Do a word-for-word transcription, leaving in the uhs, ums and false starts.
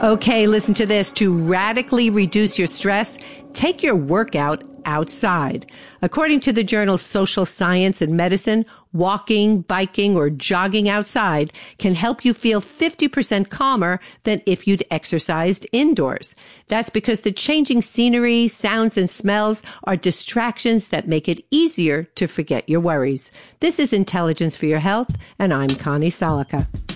Okay, listen to this. To radically reduce your stress, take your workout outside. According to the journal Social Science and Medicine, walking, biking, or jogging outside can help you feel fifty percent calmer than if you'd exercised indoors. That's because the changing scenery, sounds, and smells are distractions that make it easier to forget your worries. This is Intelligence for Your Health, and I'm Connie Salica.